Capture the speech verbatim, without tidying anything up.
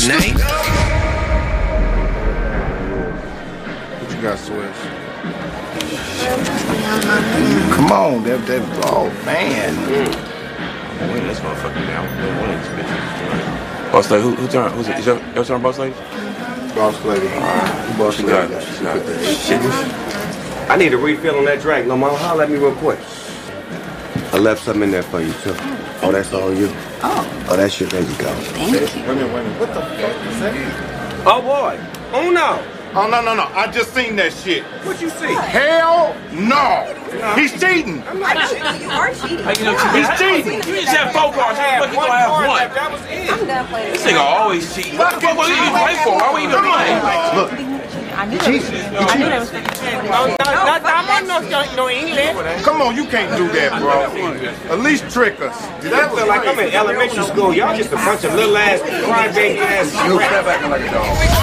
Good night. What you got, Swiss? Come on, that, that, oh, man. Mm. I'm winning this motherfucker now. I'm winning this bitch. Boss lady, who, who turn? Who's it? Is your, your turn, boss lady? Boss lady. Alright. Boss She lady. got it. She got it. Shit. I need a refill on that drink. No, mama, holler at me real quick. I left something in there for you, too. Oh, that's all you? Oh. Oh, that's your baby girl. Thank you. Wait a minute, wait a minute. What the fuck is that? Oh, boy. Oh, no. Oh, no, no, no. I just seen that shit. What you see? Hell no. He's cheating. I'm not cheating. You are cheating. How you know He's cheating. You just have four cards. How the fuck you gonna have one? That was it. I'm done playing. This nigga always cheating. What the fuck was he even play for? Why would he even play? Look. I knew that was I knew that was No, no, no, estamos no, no inglés. Come on, you can't do that, bro. At least trick us. That feel like I'm in elementary school. Y'all just a bunch of little ass crybaby ass. You step back like a dog.